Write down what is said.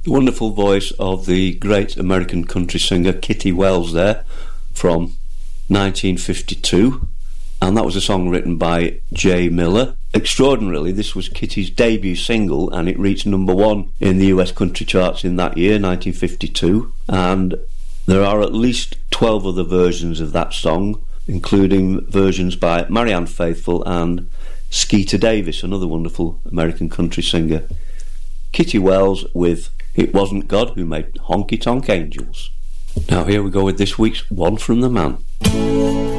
The wonderful voice of the great American country singer Kitty Wells there from 1952, and that was a song written by Jay Miller. Extraordinarily, this was Kitty's debut single, and it reached number one in the US country charts in that year, 1952, and there are at least 12 other versions of that song, including versions by Marianne Faithfull and Skeeter Davis, another wonderful American country singer. Kitty Wells with It Wasn't God Who Made Honky Tonk Angels. Now here we go with this week's One from the Man.